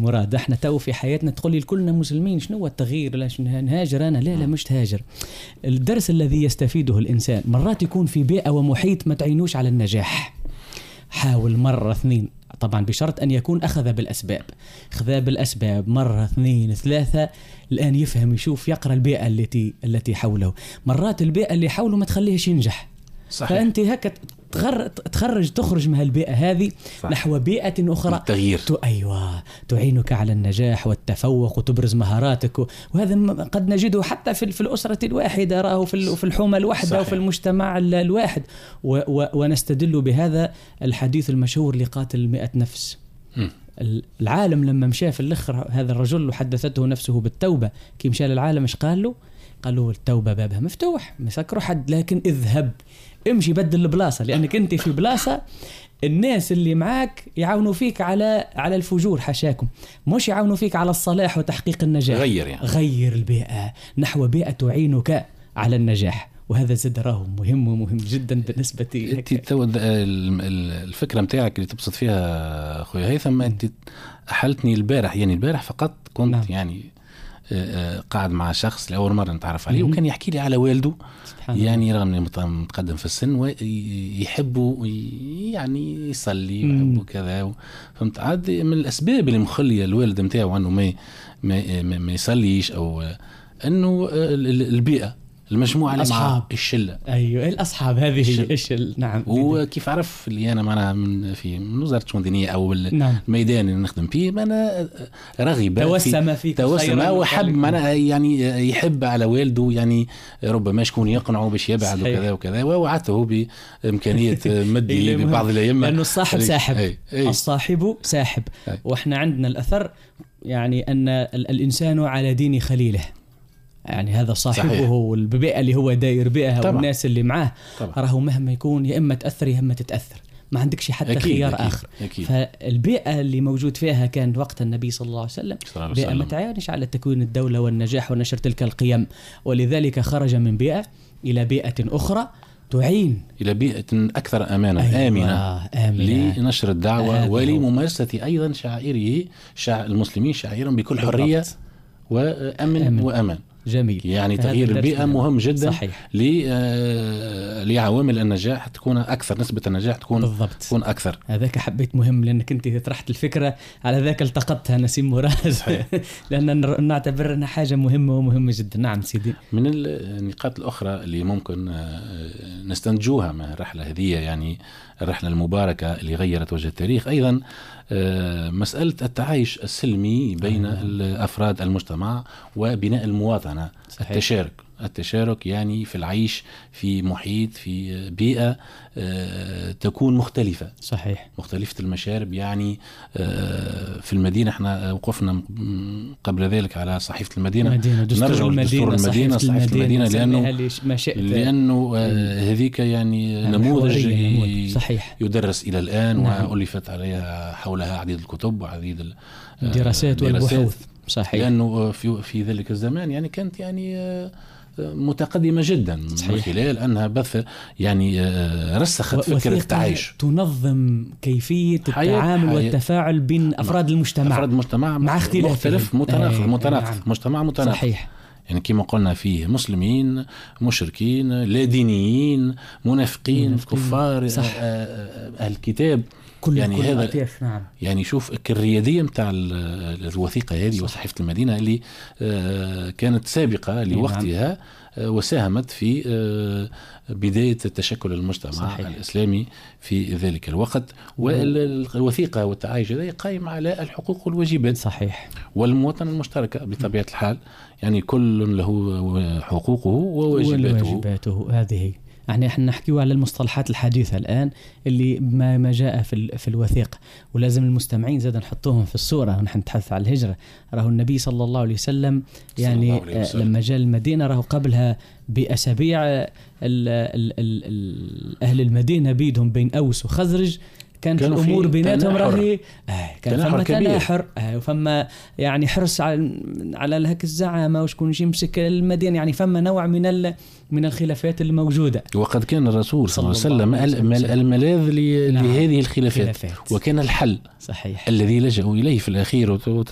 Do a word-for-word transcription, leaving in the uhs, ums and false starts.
مراد احنا تو في حياتنا تقولي كلنا مسلمين شنو هو التغيير؟ لاش نهاجر انا؟ لا لا مش تهاجر. الدرس الذي يستفيده الانسان مرات يكون في بيئة ومحيط ما تعينوش على النجاح، حاول مرة اثنين، طبعا بشرط أن يكون أخذ بالأسباب، أخذ بالأسباب مرة اثنين ثلاثة، الآن يفهم يشوف يقرأ البيئة التي التي حوله. مرات البيئة اللي حوله ما تخليهش ينجح، صحيح. فأنت هكا تخرج تخرج من البيئة هذه صح. نحو بيئة أخرى التغيير ت... أيوة تعينك على النجاح والتفوق وتبرز مهاراتك و... وهذا قد نجده حتى في, في الأسرة الواحدة، راه في, في الحومة الواحدة صحيح. وفي المجتمع الواحد و... و... ونستدل بهذا الحديث المشهور لقاتل مئة نفس. م. العالم لما مشى في الأخر هذا الرجل وحدثته نفسه بالتوبة، كي مشى للعالم ايش قال له؟ قال له التوبة بابها مفتوح، مسكروا حد، لكن اذهب امشي بدل البلاصة، لأنك أنت في بلاصة الناس اللي معاك يعاونوا فيك على على الفجور حشاكم، مش يعاونوا فيك على الصلاح وتحقيق النجاح. غير يعني. غير البيئة نحو بيئة تعينك على النجاح، وهذا زاد راه مهم ومهم جدا بالنسبة لي. الفكرة متاعك اللي تبسط فيها أخوي هيثم، أنت أحلتني البارح، يعني البارح فقط كنت نعم. يعني قاعد مع شخص لأول مرة نتعرف عليه، وكان يحكي لي على والده، يعني رغم أنه متقدم في السن ويحبه يعني يصلي ويحبه كذا، فهمت؟ عاد من الأسباب اللي مخلية الوالد متاعه أنه ما ما ما يصليش أو أنه البيئة، المجموعة الأصحاب، الشلة. أيوة الأصحاب هذه الشلة. نعم. وكيف عرف اللي أنا معنا من في من وزارة الشؤون الدينية أو نعم. الميدان اللي نخدم فيه، أنا رغب توسم فيك توسم وحب معنا يعني يحب على والده، يعني ربما شكون يقنعه باش يبعد وكذا وكذا، ووعدته بإمكانية مدي ببعض الأيام، لأنه الصاحب ساحب أي. أي. الصاحب ساحب أي. وإحنا عندنا الأثر يعني أن الإنسان على دين خليله، يعني هذا صاحبه والبيئة اللي هو داير بها طبعا. والناس اللي معاه راهو مهما يكون يا إما تأثر يا إما تتأثر، ما عندكش حتى أكيد خيار أكيد آخر أكيد. فالبيئة اللي موجود فيها كان وقت النبي صلى الله عليه وسلم بيئة ما تعانش على تكوين الدولة والنجاح ونشر تلك القيم، ولذلك خرج من بيئة إلى بيئة أخرى تعين إلى بيئة أكثر أمانة. أيوة. آمنة. آمنة لنشر الدعوة ولممارسة أيضا شعائره شع... المسلمين شعائرهم بكل حرية بالضبط. وأمن أمن. وأمان. جميل. يعني تغيير البيئة مهم جدا لعوامل النجاح تكون أكثر، نسبة النجاح تكون بالضبط. تكون أكثر. هذاك حبيت مهم لأنك أنت طرحت الفكرة على ذاك التقطتها نسيم مراد لأن نعتبر أنها حاجة مهمة ومهمة جدا. نعم سيدي. من النقاط الأخرى اللي ممكن نستنتجوها من الرحلة هذه، يعني الرحلة المباركة اللي غيرت وجه التاريخ، أيضا مسألة التعايش السلمي بين آه. أفراد المجتمع وبناء المواطنة. صحيح. التشارك التشارك يعني في العيش في محيط في بيئة تكون مختلفة. صحيح. مختلفة المشارب، يعني في المدينة احنا وقفنا قبل ذلك على صحيفة المدينة، نرجع لدستور المدينة صحيفة المدينة لأنه لأنه هذيك يعني نموذج صحيح. يدرس إلى الآن. نعم. وألفت عليها حولها عديد الكتب وعديد الدراسات والبحوث. صحيح. لأنه في في ذلك الزمان يعني كانت يعني متقدمة جدا. صحيح. من خلال أنها بث يعني رسخت فكرة التعايش، تنظم كيفية التعامل حي... والتفاعل بين أفراد المجتمع أفراد المجتمع مع اختلاف مختلف متناقض أي... متناقض نعم. مجتمع متناقض. صحيح. يعني كما قلنا فيه مسلمين مشركين لا دينيين منافقين, منافقين. كفار أهل الكتاب كل يعني كل هذا. نعم. يعني شوف الريادية متاع الوثيقة هذه وصحيفة المدينة اللي كانت سابقة لوقتها. نعم. وساهمت في بداية تشكل المجتمع. صحيح. الإسلامي في ذلك الوقت. والوثيقة والتعايش هذا قائم على الحقوق والواجبات. صحيح. والمواطنة المشتركة بطبيعة الحال، يعني كل له حقوقه وواجباته. وواجباته هذه يعني احنا نحكيوا على المصطلحات الحديثة الآن اللي ما ما جاء في في الوثيقة، ولازم المستمعين زاد نحطوهم في الصورة ونحن نتحدث عن الهجرة. راه النبي صلى الله عليه وسلم يعني وسلم. لما جاء المدينة راه قبلها بأسابيع ال ال ال ال أهل المدينة بيدهم بين أوس وخزرج كانت الأمور بيناتهم راهي آه كان فما تناحر آه وفما يعني حرص على على هيك الزعامة وشكون يجي يمسك المدينة، يعني فما نوع من من الخلافات الموجودة. وقد كان الرسول صلى الله عليه وسلم الملاذ لهذه الخلافات. خلافات. وكان الحل. صحيح. الذي لجأوا إليه في الأخير